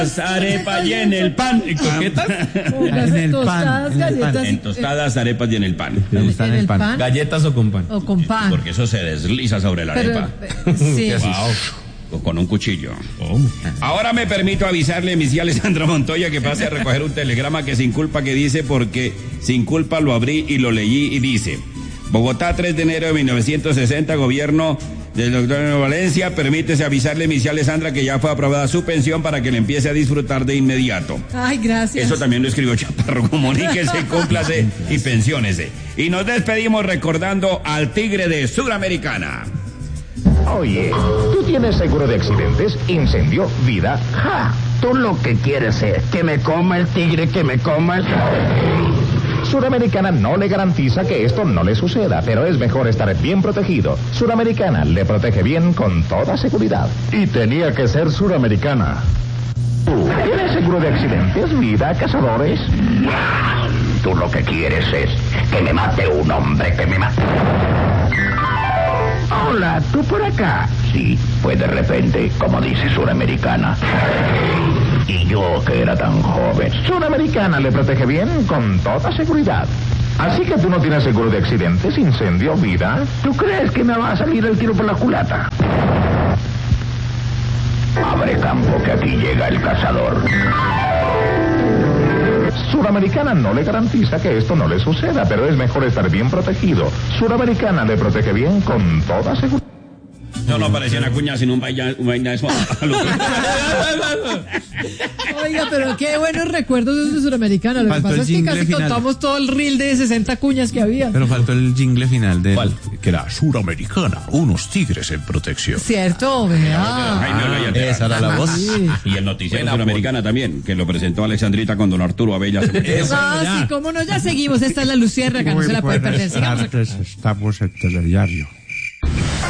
Arepa y en el pan. ¿Coquetas? En el pan. Galletas. En tostadas, arepas y en el pan. Me gustan ¿En el el pan. pan? ¿Galletas o con pan? O con pan. Porque eso se desliza sobre la Pero, arepa. sí. O con un cuchillo. Ahora me permito avisarle, mi tía Alessandra Montoya, que pase a recoger un telegrama que sin culpa que dice, porque sin culpa lo abrí y lo leí y dice: Bogotá, 3 de enero de 1960, gobierno del doctor Valencia, permítese avisarle, mi tía Alessandra, que ya fue aprobada su pensión para que le empiece a disfrutar de inmediato. Ay, gracias. Eso también lo escribió Chaparro. Comuníquese, cúmplase y pensiónese. Y nos despedimos recordando al tigre de Suramericana. Oye, ¿tú tienes seguro de accidentes? Incendio, vida. ¡Ja! Tú lo que quieres es que me coma el tigre, que me coma el... Suramericana no le garantiza que esto no le suceda, pero es mejor estar bien protegido. Suramericana le protege bien con toda seguridad. Y tenía que ser Suramericana. ¿Tú tienes seguro de accidentes, vida, cazadores? Tú lo que quieres es que me mate un hombre, que me mate... Hola, ¿tú por acá? Sí, pues de repente, como dice Suramericana. Y yo, que era tan joven. Suramericana le protege bien con toda seguridad. Así que tú no tienes seguro de accidentes, incendio, vida. ¿Tú crees que me va a salir el tiro por la culata? Abre campo, que aquí llega el cazador. Suramericana no le garantiza que esto no le suceda, pero es mejor estar bien protegido. Suramericana le protege bien con toda seguridad. No parecía una cuña sino un vaina de eso. Oiga, pero qué buenos recuerdos de Suramericana. Lo que Faltó pasa el es que jingle casi final. contamos todo el reel de 60 cuñas que había. Pero faltó el jingle final de... ¿Cuál? Que era Suramericana, unos tigres en protección. Cierto, vea. Jaime Olaya. Esa era la voz. Sí. Y el noticiero Suramericana también, que lo presentó Alexandrita con don Arturo Abella. Ah, sí, cómo no, ya seguimos. Esta es la Luciérnaga, no se la puede perder. Sigamos. Estamos en Telediario.